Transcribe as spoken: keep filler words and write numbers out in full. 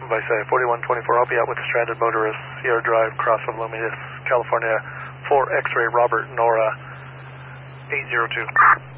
Vice forty-one twenty-four, I'll be out with the stranded motorist, Sierra Drive, Cross of Lomitas, California, four X-ray Robert Nora eight zero two.